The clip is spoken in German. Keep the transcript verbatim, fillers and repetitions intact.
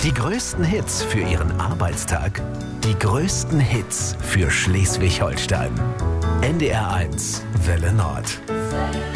Die größten Hits für Ihren Arbeitstag. Die größten Hits für Schleswig-Holstein. N D R eins Welle Nord.